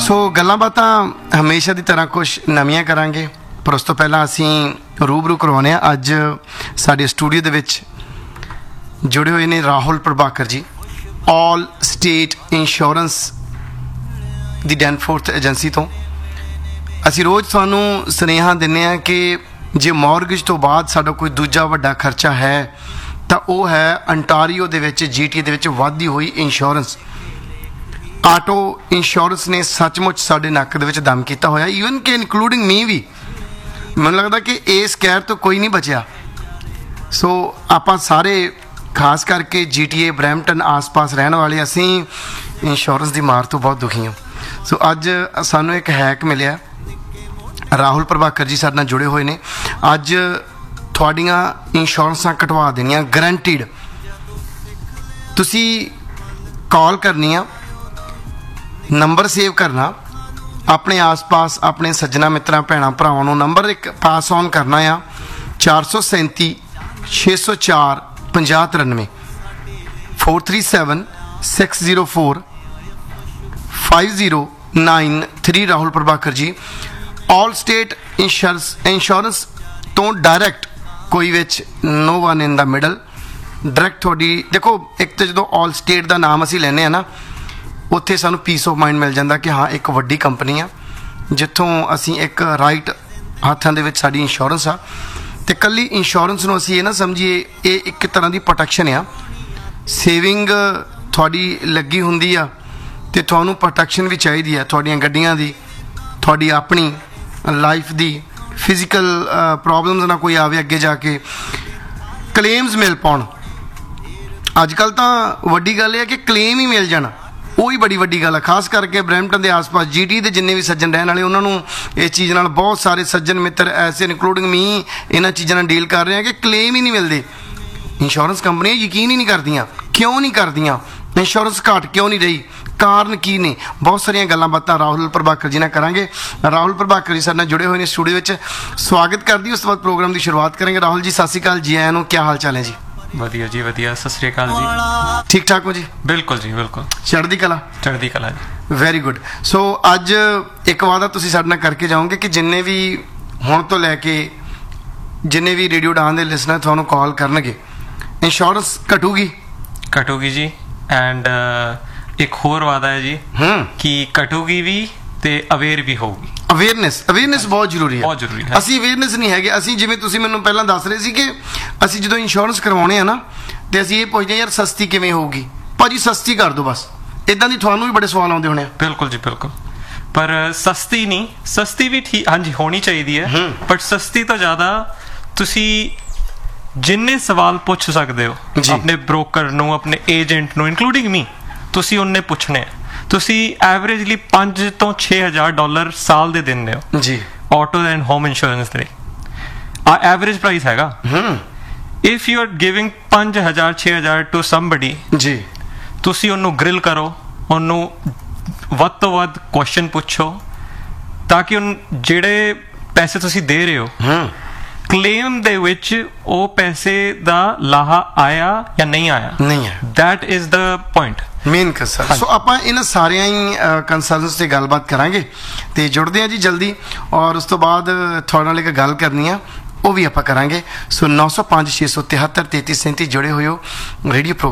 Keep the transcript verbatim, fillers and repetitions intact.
ਸੋ ਗੱਲਾਂ ਬਾਤਾਂ ਹਮੇਸ਼ਾ ਦੀ ਤਰ੍ਹਾਂ ਕੁਛ ਨਵੀਆਂ ਕਰਾਂਗੇ, ਪਰ ਉਸ ਤੋਂ ਪਹਿਲਾਂ ਅਸੀਂ ਰੂਬਰੂ ਕਰਵਾਉਂਦੇ ਹਾਂ। ਅੱਜ ਸਾਡੇ ਸਟੂਡੀਓ ਦੇ ਵਿੱਚ ਜੁੜੇ ਹੋਏ ਨੇ ਰਾਹੁਲ ਪ੍ਰਭਾਕਰ ਜੀ, ਆਲ ਸਟੇਟ ਇੰਸ਼ੋਰੈਂਸ ਦੀ ਡੈਨਫੋਰਥ ਏਜੰਸੀ ਤੋਂ। ਅਸੀਂ ਰੋਜ਼ ਤੁਹਾਨੂੰ ਸੁਨੇਹਾ ਦਿੰਦੇ ਹਾਂ ਕਿ ਜੇ ਮੌਰਗੇਜ ਤੋਂ ਬਾਅਦ ਸਾਡਾ ਕੋਈ ਦੂਜਾ ਵੱਡਾ ਖਰਚਾ ਹੈ ਤਾਂ ਉਹ ਹੈ ਅੰਟਾਰੀਓ ਦੇ ਵਿੱਚ, ਜੀ ਟੀ ਏ ਦੇ ਵਿੱਚ ਵੱਧਦੀ ਹੋਈ ਇੰਸ਼ੋਰੈਂਸ। ਆਟੋ ਇੰਸ਼ੋਰੈਂਸ ਨੇ ਸੱਚਮੁੱਚ ਸਾਡੇ ਨੱਕ ਦੇ ਵਿੱਚ ਦਮ ਕੀਤਾ ਹੋਇਆ, ਈਵਨ ਕਿ ਇਨਕਲੂਡਿੰਗ ਮੀ ਵੀ। ਮੈਨੂੰ ਲੱਗਦਾ ਕਿ ਇਸ ਕਹਿਰ ਤੋਂ ਕੋਈ ਨਹੀਂ ਬਚਿਆ। ਸੋ ਆਪਾਂ ਸਾਰੇ ਖਾਸ ਕਰਕੇ ਜੀ ਟੀ ਏ ਬਰੈਂਪਟਨ ਆਸ-ਪਾਸ ਰਹਿਣ ਵਾਲੇ ਅਸੀਂ ਇੰਸ਼ੋਰੈਂਸ ਦੀ ਮਾਰ ਤੋਂ ਬਹੁਤ ਦੁਖੀ ਹਾਂ। ਸੋ ਅੱਜ ਸਾਨੂੰ ਇੱਕ ਹੈਕ ਮਿਲਿਆ, ਰਾਹੁਲ ਪ੍ਰਭਾਕਰ ਜੀ ਸਾਡੇ ਨਾਲ ਜੁੜੇ ਹੋਏ ਨੇ। ਅੱਜ ਤੁਹਾਡੀਆਂ ਇੰਸ਼ੋਰੈਂਸਾਂ ਕਟਵਾ ਦੇਣੀਆਂ ਗਰੰਟੀਡ। ਤੁਸੀਂ ਕਾਲ ਕਰਨੀ ਆ, ਨੰਬਰ ਸੇਵ ਕਰਨਾ, ਆਪਣੇ ਆਸ-ਪਾਸ ਆਪਣੇ ਸੱਜਣਾ ਮਿੱਤਰਾਂ ਭੈਣਾਂ ਭਰਾਵਾਂ ਨੂੰ ਨੰਬਰ ਇੱਕ ਪਾਸ ਔਨ ਕਰਨਾ ਆ, ਚਾਰ ਸੌ ਸੈਂਤੀ ਛੇ ਸੌ ਚਾਰ ਪੰਜਾਹ ਤਰਾਨਵੇਂ four three seven six zero four five zero nine three. Rahul Prabhakar ਜੀ, ਆਲ ਸਟੇਟ ਇੰਸ਼ੋਰੈਂਸ ਇੰਸ਼ੋਰੈਂਸ ਤੋਂ ਡਾਇਰੈਕਟ, ਕੋਈ ਵਿੱਚ no one in the middle, direct ਤੁਹਾਡੀ। ਦੇਖੋ, ਇੱਕ ਤਾਂ ਜਦੋਂ ਆਲ ਸਟੇਟ ਦਾ ਨਾਮ ਅਸੀਂ ਲੈਂਦੇ ਹਾਂ ਨਾ, ਉੱਥੇ ਸਾਨੂੰ ਪੀਸ ਆਫ ਮਾਈਂਡ ਮਿਲ ਜਾਂਦਾ ਕਿ ਹਾਂ ਇੱਕ ਵੱਡੀ ਕੰਪਨੀ ਆ ਜਿੱਥੋਂ ਅਸੀਂ ਇੱਕ ਰਾਈਟ ਹੱਥਾਂ ਦੇ ਵਿੱਚ ਸਾਡੀ ਇੰਸ਼ੋਰੈਂਸ ਆ। ਅਤੇ ਇਕੱਲੀ ਇੰਸ਼ੋਰੈਂਸ ਨੂੰ ਅਸੀਂ ਇਹ ਨਾ ਸਮਝੀਏ, ਇਹ ਇੱਕ ਤਰ੍ਹਾਂ ਦੀ ਪ੍ਰੋਟੈਕਸ਼ਨ ਆ। ਸੇਵਿੰਗ ਤੁਹਾਡੀ ਲੱਗੀ ਹੁੰਦੀ ਆ ਅਤੇ ਤੁਹਾਨੂੰ ਪ੍ਰੋਟੈਕਸ਼ਨ ਵੀ ਚਾਹੀਦੀ ਆ, ਤੁਹਾਡੀਆਂ ਗੱਡੀਆਂ ਦੀ, ਤੁਹਾਡੀ ਆਪਣੀ ਲਾਈਫ ਦੀ। ਫਿਜ਼ੀਕਲ ਪ੍ਰੋਬਲਮਸ ਨਾ ਕੋਈ ਆਵੇ ਅੱਗੇ ਜਾ ਕੇ, ਕਲੇਮਸ ਮਿਲ ਪਾਉਣ। ਅੱਜ ਕੱਲ੍ਹ ਤਾਂ ਵੱਡੀ ਗੱਲ ਇਹ ਹੈ ਕਿ ਕਲੇਮ ਹੀ ਮਿਲ ਜਾਣਾ, ਉਹ ਹੀ ਬੜੀ ਵੱਡੀ ਗੱਲ ਹੈ। ਖਾਸ ਕਰਕੇ ਬਰੈਂਪਟਨ ਦੇ ਆਸ-ਪਾਸ ਜੀ ਟੀ ਦੇ ਜਿੰਨੇ ਵੀ ਸੱਜਣ ਰਹਿਣ ਵਾਲੇ, ਉਹਨਾਂ ਨੂੰ ਇਸ ਚੀਜ਼ ਨਾਲ ਬਹੁਤ ਸਾਰੇ ਸੱਜਣ ਮਿੱਤਰ ਐਸੇ ਇਨਕਲੂਡਿੰਗ ਮੀ ਇਹਨਾਂ ਚੀਜ਼ਾਂ ਨਾਲ ਡੀਲ ਕਰ ਰਹੇ ਆ ਕਿ ਕਲੇਮ ਹੀ ਨਹੀਂ ਮਿਲਦੇ। ਇੰਸ਼ੋਰੈਂਸ ਕੰਪਨੀਆਂ ਯਕੀਨ ਹੀ ਨਹੀਂ ਕਰਦੀਆਂ। ਕਿਉਂ ਨਹੀਂ ਕਰਦੀਆਂ? ਇੰਸ਼ੋਰੈਂਸ ਘੱਟ ਕਿਉਂ ਨਹੀਂ ਰਹੀ? ਕਾਰਨ ਕੀ ਨੇ? ਬਹੁਤ ਸਾਰੀਆਂ ਗੱਲਾਂ ਬਾਤਾਂ ਰਾਹੁਲ ਪ੍ਰਭਾਕਰ ਜੀ ਨਾਲ ਕਰਾਂਗੇ। ਰਾਹੁਲ ਪ੍ਰਭਾਕਰ ਜੀ ਸਾਡੇ ਨਾਲ ਜੁੜੇ ਹੋਏ ਨੇ ਸਟੂਡੀਓ ਵਿੱਚ। ਸਵਾਗਤ ਕਰਦੀ, ਉਸ ਤੋਂ ਬਾਅਦ ਪ੍ਰੋਗਰਾਮ ਦੀ ਸ਼ੁਰੂਆਤ ਕਰਾਂਗੇ। ਰਾਹੁਲ ਜੀ ਸਤਿ ਸ਼੍ਰੀ ਅਕਾਲ, ਜੀ ਆਇਆਂ ਨੂੰ। ਕੀ ਹਾਲ ਚਾਲ ਹੈ ਜੀ? ਵਧੀਆ ਜੀ, ਵਧੀਆ। ਸਤਿ ਸ਼੍ਰੀ ਅਕਾਲ ਜੀ। ਠੀਕ ਠਾਕ ਹੋ ਜੀ? ਬਿਲਕੁਲ ਜੀ, ਬਿਲਕੁਲ। ਚੜ੍ਹਦੀ ਕਲਾ? ਚੜ੍ਹਦੀ ਕਲਾ ਜੀ। Very good. ਸੋ ਅੱਜ ਇੱਕ ਵਾਅਦਾ ਤੁਸੀਂ ਸਾਡੇ ਨਾਲ ਕਰਕੇ ਜਾਓਗੇ ਕਿ ਜਿੰਨੇ ਵੀ ਹੁਣ ਤੋਂ ਲੈ ਕੇ ਜਿੰਨੇ ਵੀ ਰੇਡੀਓ ਡਾਨ ਦੇ ਲਿਸਨਰ ਤੁਹਾਨੂੰ ਕਾਲ ਕਰਨਗੇ, ਇੰਸ਼ੋਰੈਂਸ ਘਟੂਗੀ? ਘਟੂਗੀ ਜੀ। ਐਂਡ ਇੱਕ ਹੋਰ ਵਾਅਦਾ ਹੈ ਜੀ ਕਿ ਘਟੂਗੀ ਵੀ ਤੇ ਅਵੇਅਰ ਵੀ ਹੋਊਗੀ। ਅਵੇਅਰਨੈਸ ਅਵੇਅਰਨੈਸ ਬਹੁਤ ਜ਼ਰੂਰੀ ਹੈ, ਬਹੁਤ ਜ਼ਰੂਰੀ ਹੈ। ਅਸੀਂ ਅਵੇਅਰਨੈਸ ਨਹੀਂ ਹੈਗੇ। ਅਸੀਂ ਜਿਵੇਂ ਤੁਸੀਂ ਮੈਨੂੰ ਪਹਿਲਾਂ ਦੱਸ ਰਹੇ ਸੀ ਕਿ ਅਸੀਂ ਜਦੋਂ ਇੰਸ਼ੋਰੈਂਸ ਕਰਵਾਉਣੇ ਆ ਨਾ, ਤੇ ਅਸੀਂ ਇਹ ਪੁੱਛਦੇ ਯਾਰ ਸਸਤੀ ਕਿਵੇਂ ਹੋਊਗੀ? ਭਾਜੀ ਸਸਤੀ ਕਰ ਦਿਓ ਬਸ। ਇੱਦਾਂ ਦੀ ਤੁਹਾਨੂੰ ਵੀ ਬੜੇ ਸਵਾਲ ਆਉਂਦੇ ਹੋਣੇ ਆ। ਬਿਲਕੁਲ ਜੀ, ਬਿਲਕੁਲ। ਪਰ ਸਸਤੀ ਨਹੀਂ, ਸਸਤੀ ਵੀ ਠੀਕ, ਹਾਂਜੀ ਹੋਣੀ ਚਾਹੀਦੀ ਹੈ, ਬਟ ਸਸਤੀ ਤੋਂ ਜ਼ਿਆਦਾ ਤੁਸੀਂ ਜਿੰਨੇ ਸਵਾਲ ਪੁੱਛ ਸਕਦੇ ਹੋ ਆਪਣੇ ਬ੍ਰੋਕਰ ਨੂੰ, ਆਪਣੇ ਏਜੰਟ ਨੂੰ, ਇਨਕਲੂਡਿੰਗ ਮੀ, ਤੁਸੀਂ ਉਹਨੇ ਪੁੱਛਣੇ ਆ। ਤੁਸੀਂ ਐਵਰੇਜਲੀ ਪੰਜ ਤੋਂ ਛੇ ਹਜ਼ਾਰ ਡਾਲਰ ਸਾਲ ਦੇ ਦਿੰਦੇ ਹੋ ਜੀ ਆਟੋ ਐਂਡ ਹੋਮ ਇੰਸ਼ੋਰੈਂਸ ਦੇ। ਆ ਐਵਰੇਜ ਪ੍ਰਾਈਸ ਹੈਗਾ। ਇਫ ਯੂ ਆਰ ਗਿਵਿੰਗ ਪੰਜ ਹਜ਼ਾਰ ਛੇ ਹਜ਼ਾਰ ਟੂ ਸਮਬਡੀ ਜੀ, ਤੁਸੀਂ ਉਹਨੂੰ ਗ੍ਰਿਲ ਕਰੋ, ਉਹਨੂੰ ਵੱਧ ਤੋਂ ਵੱਧ ਕੁਐਸਚਨ ਪੁੱਛੋ, ਤਾਂ ਕਿ ਜਿਹੜੇ ਪੈਸੇ ਤੁਸੀਂ ਦੇ ਰਹੇ ਹੋ ਕਲੇਮ ਦੇ ਵਿੱਚ ਉਹ ਪੈਸੇ ਦਾ ਲਾਹਾ ਆਇਆ ਜਾਂ ਨਹੀਂ ਆਇਆ, ਨਹੀਂ ਹੈ। That is the point, main concern. ਸੋ ਆਪਾਂ ਇਹਨਾਂ ਸਾਰਿਆਂ ਹੀ ਕੰਸਰਨਸ ਤੇ ਗੱਲਬਾਤ ਕਰਾਂਗੇ ਤੇ ਜੁੜਦੇ ਹਾਂ ਜੀ ਜਲਦੀ। ਔਰ ਉਸ ਤੋਂ ਬਾਅਦ ਤੁਹਾਡੇ ਨਾਲ ਇੱਕ ਗੱਲ ਕਰਨੀ ਆ, ਉਹ ਵੀ ਆਪਾਂ ਕਰਾਂਗੇ। ਸੋ ਨੌ ਸੌ ਪੰਜ ਛੇ ਸੌ ਤਿਹੱਤਰ ਤੇਤੀ ਸੈਂਤੀ ਜੁੜੇ ਹੋਏ ਹੋ ਰੇਡੀਓ ਪ੍ਰੋਗਰਾਮ